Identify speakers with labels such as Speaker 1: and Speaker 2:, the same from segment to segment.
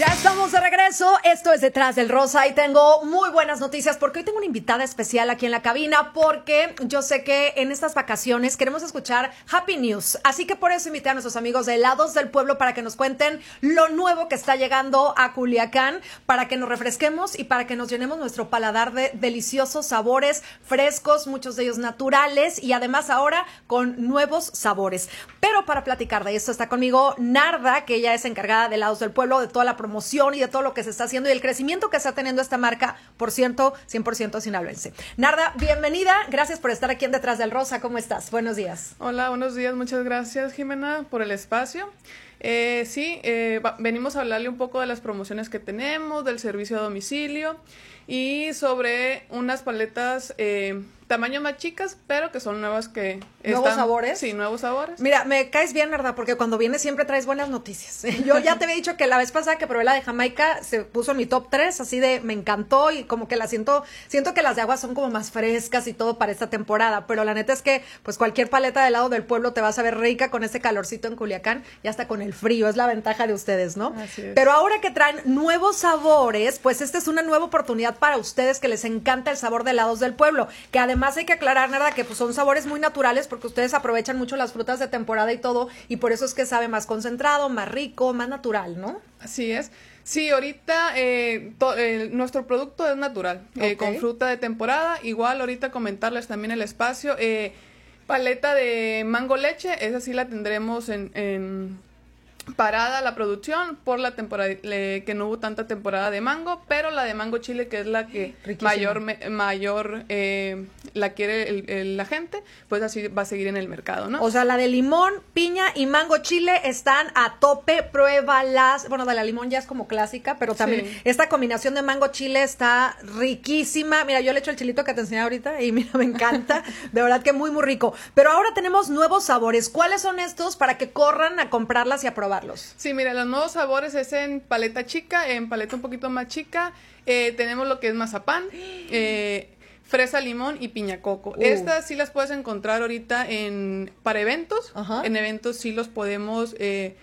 Speaker 1: Ya estamos de regreso, esto es Detrás del Rosa y tengo muy buenas noticias porque hoy tengo una invitada especial aquí en la cabina porque yo sé que en estas vacaciones queremos escuchar Happy News, así que por eso invité a nuestros amigos de Helados del Pueblo para que nos cuenten lo nuevo que está llegando a Culiacán, para que nos refresquemos y para que nos llenemos nuestro paladar de deliciosos sabores frescos, muchos de ellos naturales y además ahora con nuevos sabores. Pero para platicar de esto está conmigo Narda, que ella es encargada de Helados del Pueblo, de toda la promoción y de todo lo que se está haciendo y el crecimiento que está teniendo esta marca, por cierto, 100% sinaloense. Narda, bienvenida, gracias por estar aquí en Detrás del Rosa, ¿cómo estás? Buenos días.
Speaker 2: Hola, buenos días, muchas gracias Jimena por el espacio. Venimos a hablarle un poco de las promociones que tenemos, del servicio a domicilio y sobre unas paletas tamaño más chicas, pero que son nuevas que
Speaker 1: ¿Nuevos sabores?
Speaker 2: Sí, nuevos sabores.
Speaker 1: Mira, me caes bien, ¿verdad? Porque cuando vienes siempre traes buenas noticias. Yo ya te había dicho que la vez pasada que probé la de Jamaica se puso en mi top 3, así de me encantó y como que la siento que las de agua son como más frescas y todo para esta temporada, pero la neta es que pues cualquier paleta de helado del pueblo te va a saber rica con ese calorcito en Culiacán y hasta con el frío, es la ventaja de ustedes, ¿no?
Speaker 2: Así es.
Speaker 1: Pero ahora que traen nuevos sabores, pues esta es una nueva oportunidad para ustedes que les encanta el sabor de helados del pueblo, que además hay que aclarar, Narda, que pues son sabores muy naturales porque ustedes aprovechan mucho las frutas de temporada y todo, y por eso es que sabe más concentrado, más rico, más natural, ¿no?
Speaker 2: Así es. Sí, ahorita nuestro producto es natural,
Speaker 1: Okay.
Speaker 2: con fruta de temporada. Igual ahorita comentarles también el espacio. Paleta de mango leche, esa sí la tendremos en parada la producción por la temporada que no hubo tanta temporada de mango, pero la de mango chile, que es la que mayor la quiere la gente, pues así va a seguir en el mercado, ¿no?
Speaker 1: O sea, la de limón, piña y mango chile están a tope, pruébalas. Bueno, de la limón ya es como clásica, pero también
Speaker 2: Sí.
Speaker 1: esta combinación de mango chile está riquísima. Mira, yo le echo el chilito que te enseñé ahorita y mira, me encanta. De verdad que muy, muy rico. Pero ahora tenemos nuevos sabores. ¿Cuáles son estos para que corran a comprarlas y a probarlos?
Speaker 2: Sí, mira, los nuevos sabores es en paleta chica, en paleta un poquito más chica. Tenemos lo que es mazapán, fresa, limón y piña coco. Estas sí las puedes encontrar ahorita para eventos.
Speaker 1: Ajá.
Speaker 2: En eventos sí los podemos...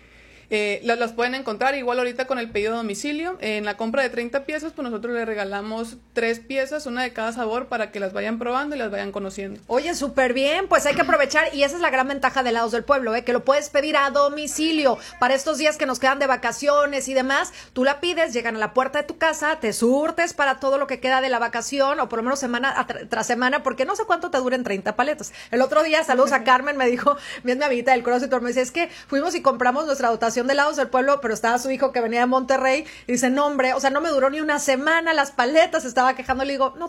Speaker 2: las pueden encontrar igual ahorita con el pedido a domicilio. En la compra de 30 piezas, pues nosotros les regalamos 3 piezas, una de cada sabor, para que las vayan probando y las vayan conociendo.
Speaker 1: Oye, súper bien, pues hay que aprovechar y esa es la gran ventaja de Helados del Pueblo, que lo puedes pedir a domicilio. Para estos días que nos quedan de vacaciones y demás, tú la pides, llegan a la puerta de tu casa, te surtes para todo lo que queda de la vacación o por lo menos semana tras semana, porque no sé cuánto te duren 30 paletas. El otro día, saludos a Carmen, me dijo, mi amiguita del CrossFit, me dice, es que fuimos y compramos nuestra dotación de helados del pueblo, pero estaba su hijo que venía de Monterrey y dice, no hombre, o sea, no me duró ni una semana las paletas, estaba quejando, le digo, no